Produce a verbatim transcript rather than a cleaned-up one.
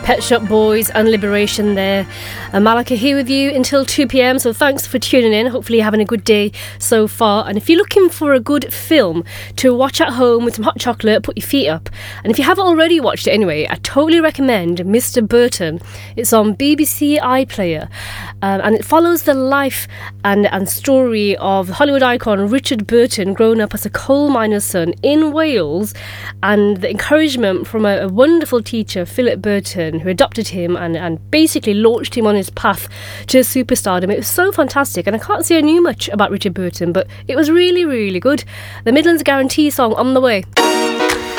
Pet Shop Boys and Liberation there. And Malika here with you until two p.m, so thanks for tuning in. Hopefully you're having a good day so far. And if you're looking for a good film to watch at home with some hot chocolate, put your feet up. And if you haven't already watched it anyway, I totally recommend Mister Burton. It's on B B C iPlayer. Um, and it follows the life and, and story of Hollywood icon Richard Burton growing up as a coal miner's son in Wales, and the encouragement from a, a wonderful teacher, Philip Burton, who adopted him and, and basically launched him on his path to superstardom. It was so fantastic, and I can't say I knew much about Richard Burton, but it was really, really good. The Midlands Guarantee song on the way.